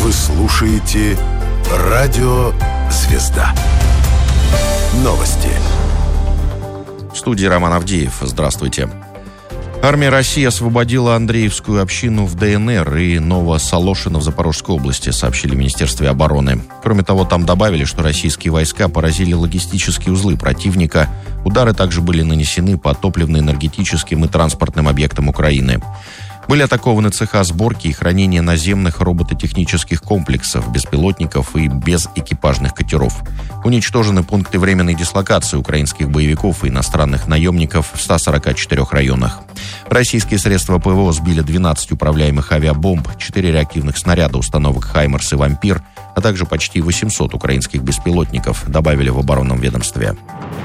Вы слушаете «Радио Звезда». Новости. В студии Роман Авдеев. Здравствуйте. Армия России освободила Андреевскую общину в ДНР и Новосолошино в Запорожской области, сообщили в Министерстве обороны. Кроме того, там добавили, что российские войска поразили логистические узлы противника. Удары также были нанесены по топливно-энергетическим и транспортным объектам Украины. Были атакованы цеха сборки и хранения наземных робототехнических комплексов, беспилотников и безэкипажных катеров. Уничтожены пункты временной дислокации украинских боевиков и иностранных наемников в 144 районах. Российские средства ПВО сбили 12 управляемых авиабомб, 4 реактивных снаряда установок «Хаймерс» и «Вампир», а также почти 800 украинских беспилотников, добавили в оборонном ведомстве.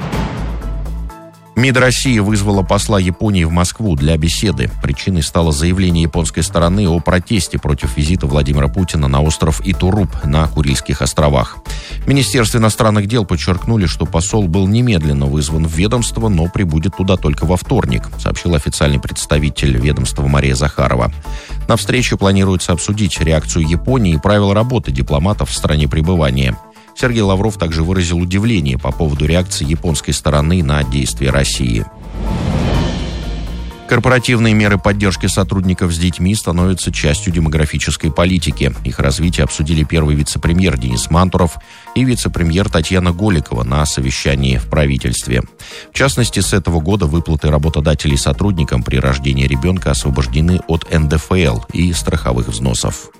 МИД России вызвала посла Японии в Москву для беседы. Причиной стало заявление японской стороны о протесте против визита Владимира Путина на остров Итуруп на Курильских островах. В Министерстве иностранных дел подчеркнули, что посол был немедленно вызван в ведомство, но прибудет туда только во вторник, сообщил официальный представитель ведомства Мария Захарова. На встрече планируется обсудить реакцию Японии и правила работы дипломатов в стране пребывания. Сергей Лавров также выразил удивление по поводу реакции японской стороны на действия России. Корпоративные меры поддержки сотрудников с детьми становятся частью демографической политики. Их развитие обсудили первый вице-премьер Денис Мантуров и вице-премьер Татьяна Голикова на совещании в правительстве. В частности, с этого года выплаты работодателей сотрудникам при рождении ребенка освобождены от НДФЛ и страховых взносов.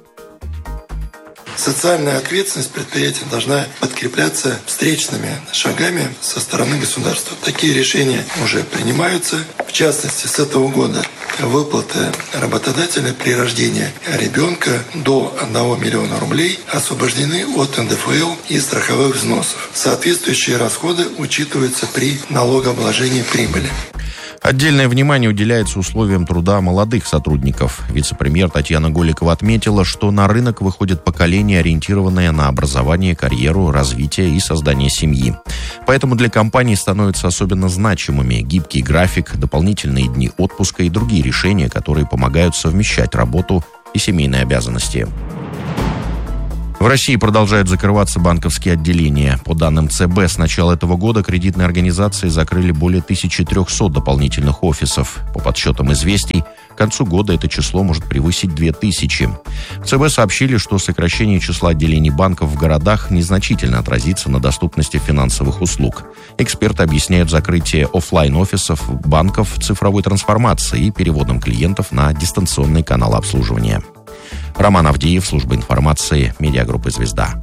Социальная ответственность предприятия должна подкрепляться встречными шагами со стороны государства. Такие решения уже принимаются. В частности, с этого года выплаты работодателя при рождении ребенка до 1 миллиона рублей освобождены от НДФЛ и страховых взносов. Соответствующие расходы учитываются при налогообложении прибыли. Отдельное внимание уделяется условиям труда молодых сотрудников. Вице-премьер Татьяна Голикова отметила, что на рынок выходит поколение, ориентированное на образование, карьеру, развитие и создание семьи. Поэтому для компаний становятся особенно значимыми гибкий график, дополнительные дни отпуска и другие решения, которые помогают совмещать работу и семейные обязанности. В России продолжают закрываться банковские отделения. По данным ЦБ, с начала этого года кредитные организации закрыли более 1300 дополнительных офисов. По подсчетам «Известий», к концу года это число может превысить 2000. В ЦБ сообщили, что сокращение числа отделений банков в городах незначительно отразится на доступности финансовых услуг. Эксперты объясняют закрытие офлайн-офисов банков цифровой трансформацией и переводом клиентов на дистанционные каналы обслуживания. Роман Авдеев, служба информации, медиагруппы «Звезда».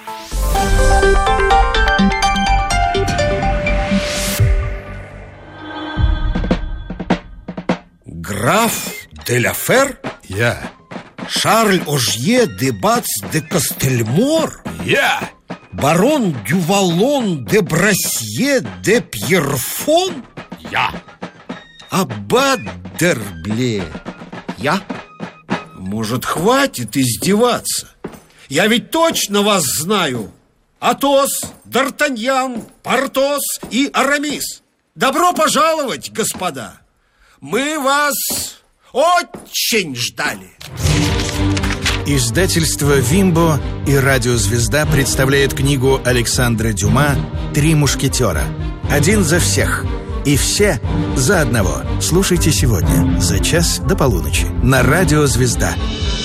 Граф де ла Фер? Я. Шарль Ожье де Бац де Костельмор? Я. Барон Дювалон де Брассье де Пьерфон? Я. Аббат Дербле? Я. Может, хватит издеваться? Я ведь точно вас знаю. Атос, Д'Артаньян, Портос и Арамис. Добро пожаловать, господа. Мы вас очень ждали. Издательство «Вимбо» и «Радио Звезда» представляет книгу Александра Дюма «Три мушкетера». Один за всех и все за одного. Слушайте сегодня за час до полуночи на «Радио Звезда».